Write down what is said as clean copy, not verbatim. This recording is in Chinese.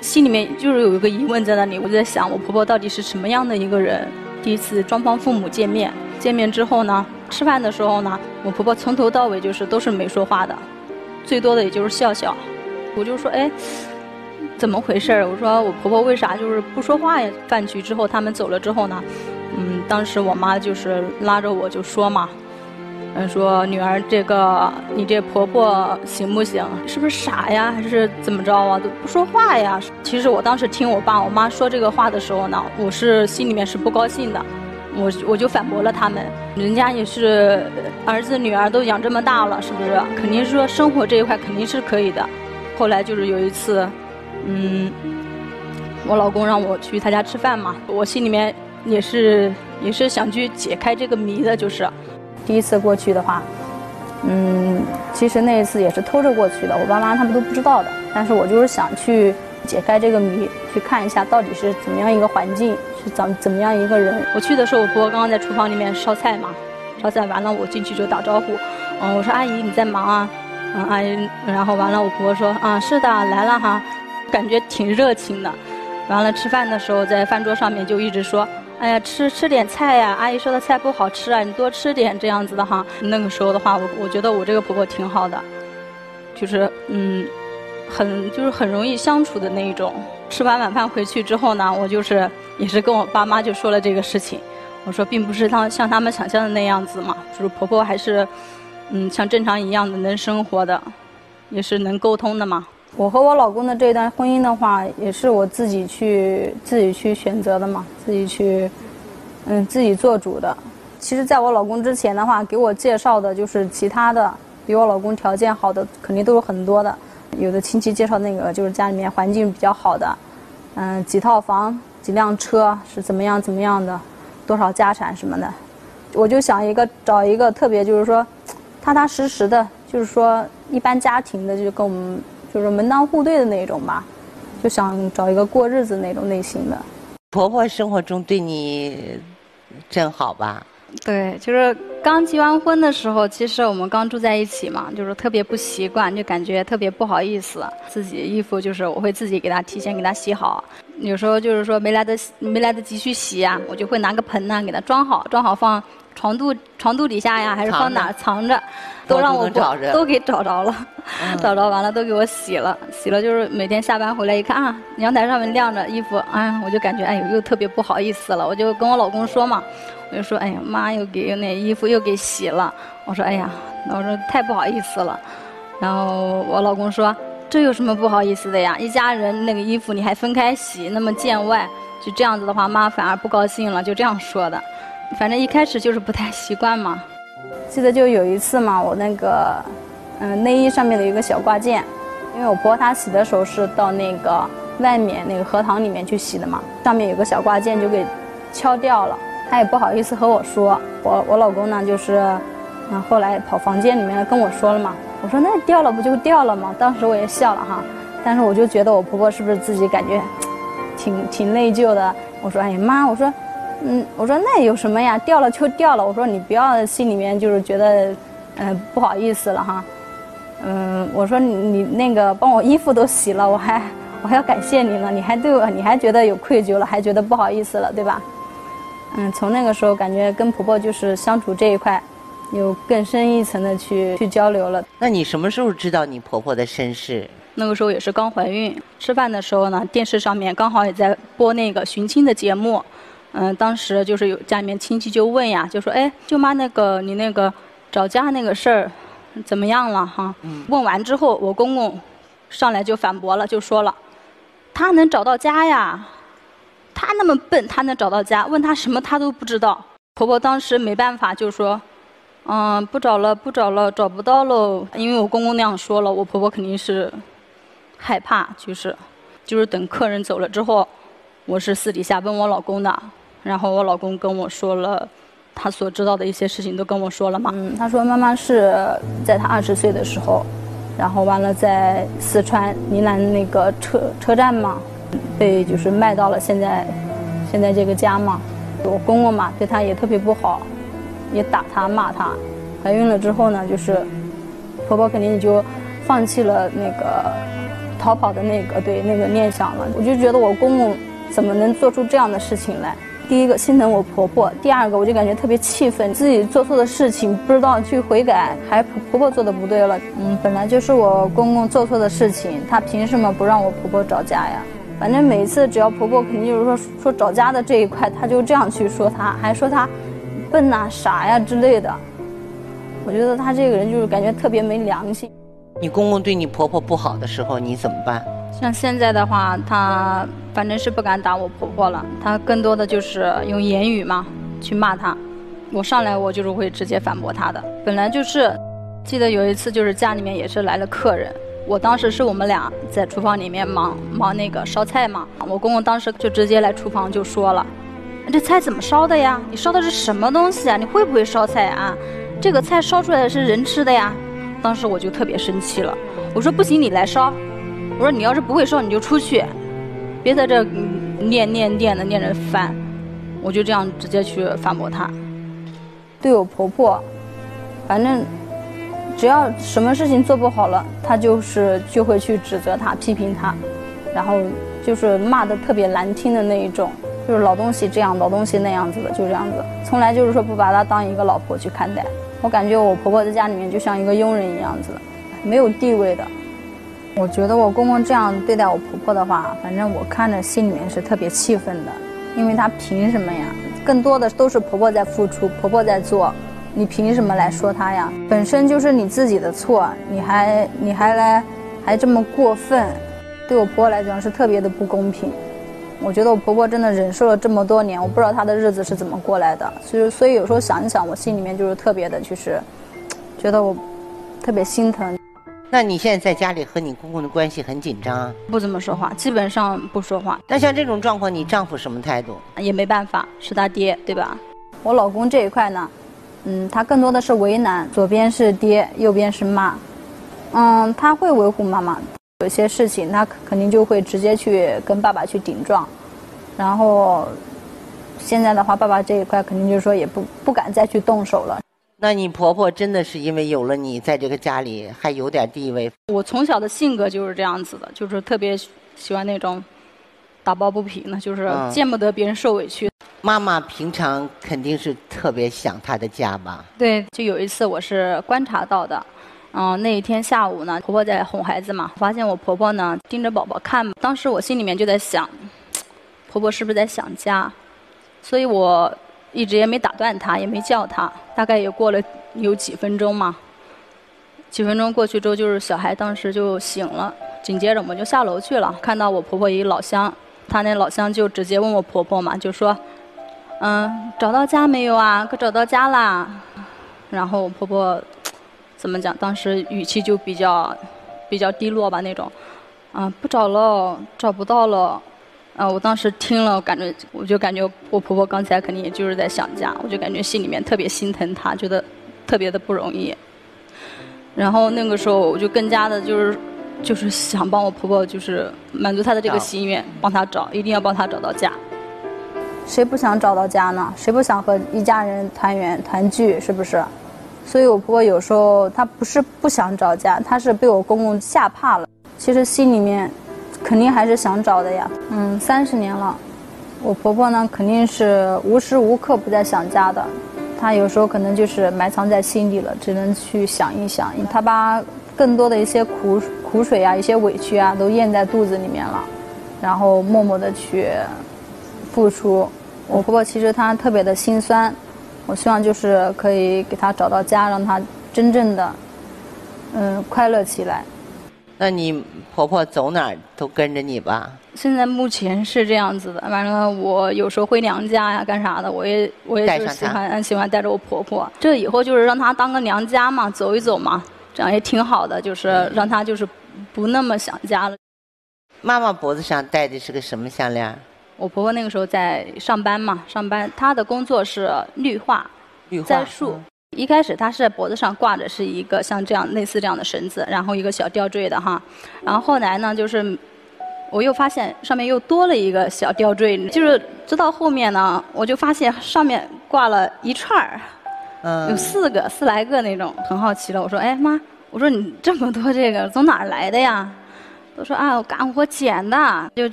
心里面就是有一个疑问在那里，我就在想我婆婆到底是什么样的一个人。第一次双方父母见面之后呢，吃饭的时候呢，我婆婆从头到尾就是都是没说话的，最多的也就是笑笑。我就说哎，怎么回事？我说我婆婆为啥就是不说话呀？饭局之后他们走了之后呢，当时我妈就是拉着我就说嘛，说女儿，这个你这婆婆行不行？是不是傻呀？还是怎么着啊？都不说话呀？其实我当时听我爸我妈说这个话的时候呢，我是心里面是不高兴的，我就反驳了他们，人家也是儿子女儿都养这么大了，是不是？肯定是说生活这一块肯定是可以的。后来就是有一次，我老公让我去他家吃饭嘛，我心里面也是想去解开这个谜的，就是。第一次过去的话，其实那一次也是偷着过去的，我爸妈他们都不知道的。但是我就是想去解开这个谜，去看一下到底是怎么样一个环境，是怎么样一个人。我去的时候，我婆婆刚刚在厨房里面烧菜嘛，烧菜完了我进去就打招呼，我说阿姨你在忙啊？阿姨，然后完了我婆婆说是的来了哈，感觉挺热情的。完了吃饭的时候在饭桌上面就一直说。哎呀，吃点菜呀！阿姨说的菜不好吃啊，你多吃点这样子的哈。那个时候的话，我觉得我这个婆婆挺好的，就是很容易相处的那一种。吃完晚饭回去之后呢，我也是跟我爸妈就说了这个事情。我说并不是像他们想象的那样子嘛，就是婆婆还是像正常一样的能生活的，也是能沟通的嘛。我和我老公的这段婚姻的话，也是我自己去选择的嘛，自己做主的。其实在我老公之前的话，给我介绍的就是其他的比我老公条件好的肯定都是很多的。有的亲戚介绍那个就是家里面环境比较好的，几套房几辆车是怎么样的，多少家产什么的。我就想找一个特别就是说踏踏实实的，就是说一般家庭的，就跟我们就是门当户对的那种吧，就想找一个过日子那种类型的。 婆婆生活中对你真好吧？ 对，就是刚结完婚的时候，其实我们刚住在一起嘛，就是特别不习惯，就感觉特别不好意思。自己衣服就是我会自己提前给她洗好，有时候就是说没来得及去洗呀，我就会拿个盆呢给她装好放床肚底下呀，还是放哪藏着，都让我都给找着了，找着完了都给我洗了就是每天下班回来一看阳台上面晾着衣服，我就感觉又特别不好意思了，我就跟我老公说嘛，我就说哎呀妈又给那衣服又给洗了，我说太不好意思了，然后我老公说这有什么不好意思的呀，一家人那个衣服你还分开洗，那么见外，就这样子的话妈反而不高兴了，就这样说的。反正一开始就是不太习惯嘛。记得就有一次嘛，我那个内衣上面的一个小挂件，因为我婆婆她洗的时候是到那个外面那个荷塘里面去洗的嘛，上面有个小挂件就给敲掉了，她也不好意思和我说。我老公呢就是后来跑房间里面跟我说了嘛，我说那掉了不就掉了吗？当时我也笑了哈，但是我就觉得我婆婆是不是自己感觉挺内疚的。我说哎呀妈，我说那有什么呀，掉了就掉了，我说你不要心里面就是觉得不好意思了哈，我说你那个帮我衣服都洗了，我还要感谢你呢，你还觉得有愧疚了，还觉得不好意思了，对吧？从那个时候感觉跟婆婆就是相处这一块有更深一层的去交流了。 那你什么时候知道你婆婆的身世？ 那个时候也是刚怀孕，吃饭的时候呢，电视上面刚好也在播那个寻亲的节目。当时就是有家里面亲戚就问呀，就说哎，舅妈那个你那个找家那个事儿怎么样了哈？问完之后，我公公上来就反驳了，就说了，他能找到家呀，他那么笨，他能找到家？问他什么他都不知道。婆婆当时没办法就说，不找了，找不到喽。因为我公公那样说了，我婆婆肯定是害怕，就是等客人走了之后，我是私底下问我老公的。然后我老公跟我说了他所知道的一些事情都跟我说了嘛。他说妈妈是在他20岁的时候，然后完了在四川宁南那个车站嘛，被就是卖到了现在这个家嘛。我公公嘛对他也特别不好，也打他骂他。怀孕了之后呢，就是婆婆肯定就放弃了那个逃跑的那个念想了。我就觉得我公公怎么能做出这样的事情来？第一个心疼我婆婆，第二个我就感觉特别气愤，自己做错的事情不知道去悔改，还婆婆做的不对了。本来就是我公公做错的事情，他凭什么不让我婆婆找家呀？反正每一次只要婆婆肯定就是说找家的这一块，他就这样去说他，还说他笨呐、傻呀之类的。我觉得他这个人就是感觉特别没良心。 你公公对你婆婆不好的时候，你怎么办？ 像现在的话，他反正是不敢打我婆婆了，他更多的就是用言语嘛去骂她。我上来我就是会直接反驳他的。本来就是，记得有一次就是家里面也是来了客人，我当时是我们俩在厨房里面忙那个烧菜嘛，我公公当时就直接来厨房就说了：“这菜怎么烧的呀？你烧的是什么东西啊？你会不会烧菜啊？这个菜烧出来的是人吃的呀？”当时我就特别生气了，我说：“不行，你来烧。”我说你要是不会烧你就出去，别在这念着烦。我就这样直接去反驳他。对我婆婆，反正只要什么事情做不好了，她就会去指责她、批评她，然后就是骂得特别难听的那一种，就是老东西这样，老东西那样子的，就这样子，从来就是说不把她当一个老婆去看待。我感觉我婆婆在家里面就像一个佣人一样子，没有地位的。我觉得我公公这样对待我婆婆的话，反正我看着心里面是特别气愤的，因为他凭什么呀？更多的都是婆婆在付出，婆婆在做，你凭什么来说她呀？本身就是你自己的错，你还这么过分，对我婆婆来讲是特别的不公平。我觉得我婆婆真的忍受了这么多年，我不知道她的日子是怎么过来的，所以有时候想一想，我心里面就是特别的，就是觉得我特别心疼。 那你现在在家里和你公公的关系很紧张啊？ 不怎么说话，基本上不说话。 那像这种状况，你丈夫什么态度？ 也没办法，是他爹，对吧？我老公这一块呢，他更多的是为难，左边是爹，右边是妈。他会维护妈妈，有些事情他肯定就会直接去跟爸爸去顶撞，然后现在的话，爸爸这一块肯定就是说也不敢再去动手了。 那你婆婆真的是因为有了你，在这个家里还有点地位？ 我从小的性格就是这样子的，就是特别喜欢那种打抱不平的，就是见不得别人受委屈。 妈妈平常肯定是特别想她的家吧？ 对，就有一次我是观察到的，那一天下午呢，婆婆在哄孩子嘛，发现我婆婆呢盯着宝宝看，当时我心里面就在想，婆婆是不是在想家？所以我一直也没打断她，也没叫她，大概也过了有几分钟嘛。几分钟过去之后，就是小孩当时就醒了，紧接着我们就下楼去了，看到我婆婆一老乡，她那老乡就直接问我婆婆嘛，就说，找到家没有啊？可找到家啦。然后我婆婆怎么讲？当时语气就比较低落吧那种，不找了，找不到了。我当时听了，我就感觉我婆婆刚才肯定也就是在想家，我就感觉心里面特别心疼她，觉得特别的不容易。然后那个时候我就更加的就是想帮我婆婆，就是满足她的这个心愿，帮她找，一定要帮她找到家。谁不想找到家呢？谁不想和一家人团圆团聚，是不是？所以我婆婆有时候她不是不想找家，她是被我公公吓怕了。其实心里面肯定还是想找的呀。30年了，我婆婆呢肯定是无时无刻不在想家的。她有时候可能就是埋藏在心里了，只能去想一想。她把更多的一些苦水啊、一些委屈啊都咽在肚子里面了，然后默默的去付出。我婆婆其实她特别的心酸，我希望就是可以给她找到家，让她真正的快乐起来。 那你婆婆走哪儿都跟着你吧？ 现在目前是这样子的，完了我有时候回娘家呀干啥的，我也就是喜欢带着我婆婆。这以后就是让她当个娘家嘛，走一走嘛，这样也挺好的，就是让她就是不那么想家了。 妈妈脖子上戴的是个什么项链？ 我婆婆那个时候在上班嘛，她的工作是绿化栽树。一开始她是脖子上挂着是一个像这样类似这样的绳子，然后一个小吊坠的哈，然后后来呢就是我又发现上面又多了一个小吊坠，就是直到后面呢我就发现上面挂了一串儿，有4来个那种，很好奇了。我说哎妈，我说你这么多这个从哪儿来的呀？ 都说啊，我干活捡的，就